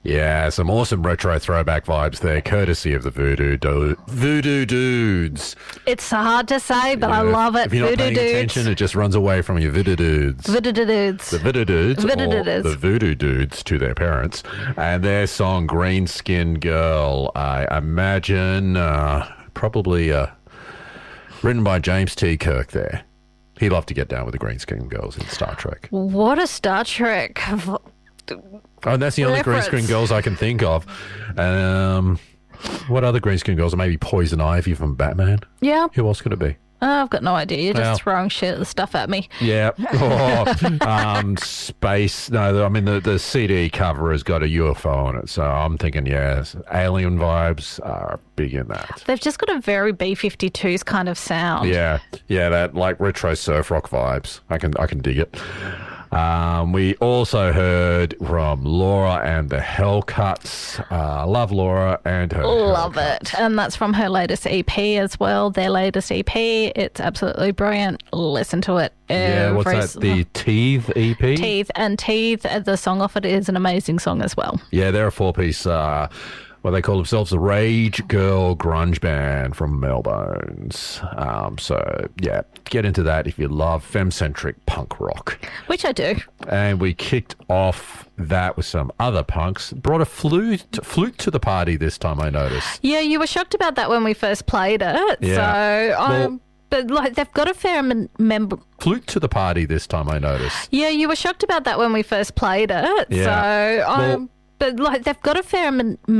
Yeah, some awesome retro throwback vibes there, courtesy of the Voodoo Dudes. It's hard to say, but I love it. If you're not Voodoo paying Dudes. attention, it just runs away from you. Voodoo Dudes. Voodoo Dudes. The Voodoo Dudes, Voodoo or Dudes. the Voodoo Dudes to their parents, and their song "Green Skin Girl." I imagine probably written by James T. Kirk. There, he loved to get down with the green skin girls in Star Trek. What a Star Trek. Oh, and that's the only green Reference. screen girls I can think of. What other green screen girls? Maybe Poison Ivy from Batman. Yeah. Who else could it be? I've got no idea. You're just Well. throwing stuff at me. Yeah. Space. No, I mean, the CD cover has got a UFO on it. So I'm thinking, yes, alien vibes are big in that. They've just got a very B-52s kind of sound. Yeah. Yeah, that like retro surf rock vibes. I can dig it. We also heard from Laura and the Hellcuts. Love Laura and her Love Hellcuts. it. And that's from her latest EP as well. Their latest EP. It's absolutely brilliant. Listen to it. Yeah, what's that? The Teeth EP? Teeth. And Teeth, the song off it is an amazing song as well. Yeah, they're a four-piece, what they call themselves, the Rage Girl Grunge Band from Melbourne. So, yeah, get into that if you love femme-centric punk rock. Which I do. And we kicked off that with some other punks. Brought a flute to the party this time, I noticed. Yeah, you were shocked about that when we first played it. Yeah. So, but like they've got a fair member. Flute to the party this time, I noticed. Yeah, you were shocked about that when we first played it. Yeah. So, but like they've got a fair